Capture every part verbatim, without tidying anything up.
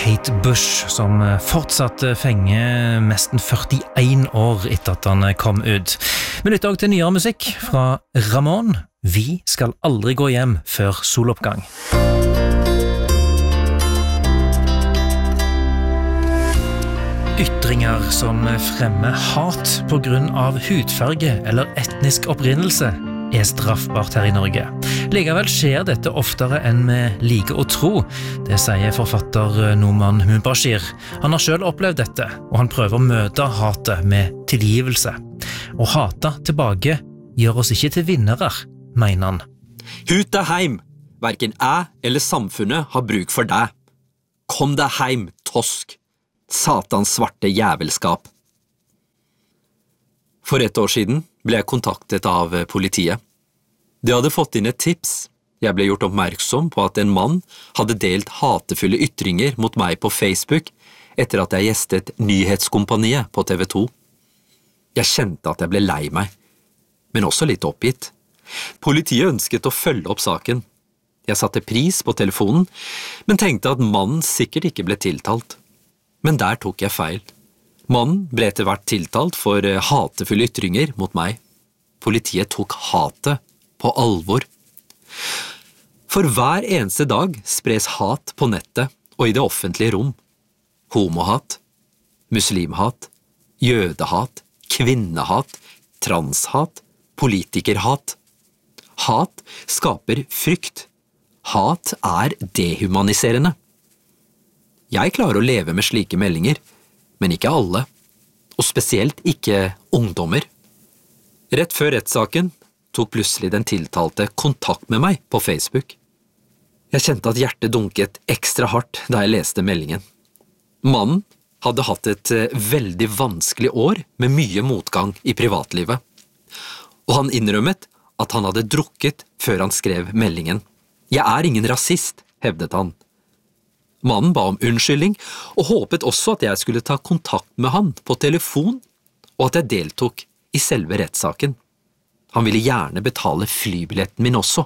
Kate Bush, som fortsatt fenger nesten førtién år etter at han kom ut. Vi lytter også til nyere musikk fra Ramón. Vi skal aldri gå hjem før soloppgang. Ytringer som fremmer hat på grunn av hudfarge eller etnisk opprinnelse er straffbart her i Norge. Likevel skjer dette oftere enn vi liker å tro, det sier forfatter Nouman Mubashir. Han har selv opplevd dette, og han prøver å møte hatet med tilgivelse. Å hate tilbake gjør oss ikke til vinnere, mener han. Hut deg heim! Hverken jeg eller samfunnet har bruk for deg. Kom deg heim, tosk! Satans svarte jævelskap. For ett år siden ble jeg kontaktet av politiet. De hadde fått inn et tips. Jeg ble gjort oppmerksom på at en mann hadde delt hatefulle ytringer mot meg på Facebook etter at jeg gjestet Nyhetskompaniet på T V to. Jeg kjente at jeg ble lei meg, men også litt oppgitt. Politiet ønsket å følge opp saken. Jeg satte pris på telefonen, men tenkte at mannen sikkert ikke ble tiltalt. Men der tok jeg feil. Mannen ble etter hvert tiltalt for hatefulle ytringer mot meg. Politiet tok hatet på alvor. For hver eneste dag spres hat på nettet og i det offentlige rom. Homohat, muslimhat, jødehat, kvinnehat, transhat, politikerhat. Hat skaper frykt. Hat er dehumaniserende. Jeg klarer å leve med slike meldinger, men ikke alle, og spesielt ikke ungdommer. Rett før rettssaken tok plutselig den tiltalte kontakt med meg på Facebook. Jeg kjente at hjertet dunket ekstra hardt da jeg leste meldingen. Mannen hadde hatt et veldig vanskelig år med mye motgang i privatlivet, og han innrømmet at han hadde drukket før han skrev meldingen. Jeg er ingen rasist, hevdet han. Mannen ba om unnskyldning og håpet også at jeg skulle ta kontakt med han på telefon, og at jeg deltok i selve rettssaken. Han ville gjerne betale flybilletten min også.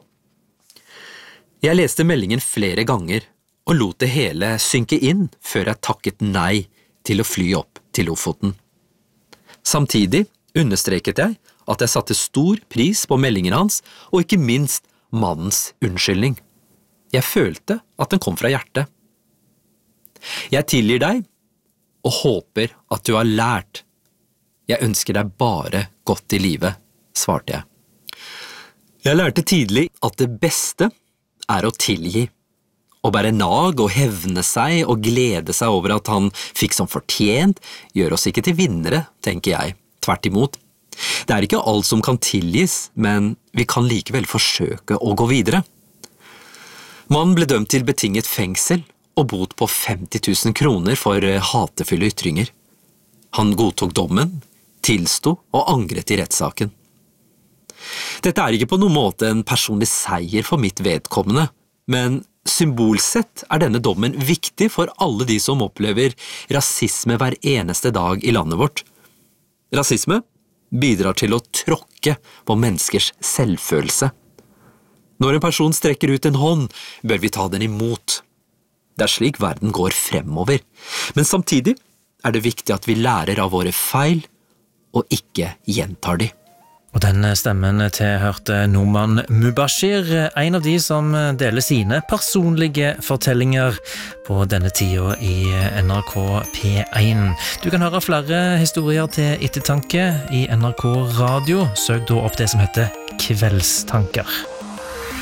Jeg leste meldingen flere ganger og lot det hele synke inn før jeg takket nei til å fly opp til Lofoten. Samtidig understreket jeg at jeg satte stor pris på meldingen hans og ikke minst mannens unnskyldning. Jeg følte at den kom fra hjertet. Jeg tilgir deg og håper at du har lært. Jeg ønsker deg bare godt i livet, svarte jeg. Jeg lærte tidlig at det beste er å tilgi. Å bære nag og hevne seg og glede seg over at han fikk som fortjent, gjør oss ikke til vinnere, tenker jeg. Tvert imot. Det er ikke alt som kan tilgis, men vi kan likevel forsøke å gå videre. Mannen ble dømt til betinget fengsel og bot på femti tusen kroner for hatefulle ytringer. Han godtok dommen, tilsto og angret i rettssaken. Dette er ikke på noen måte en personlig seier for mitt vedkommende, men symbolsett er denne dommen viktig for alle de som opplever rasisme hver eneste dag i landet vårt. Rasisme bidrar til å tråkke på menneskers selvfølelse. Når en person strekker ut en hånd, bør vi ta den imot. Det er slik verden går fremover, men samtidig er det viktig at vi lærer av våre feil og ikke gjentar de. Og den stemmen tilhørte Nouman Mubashir, en av de som deler sine personlige fortellinger på denne tida i N R K P én. Du kan høre flere historier til ettertanke i N R K Radio. Søk da opp det som heter Kveldstanker.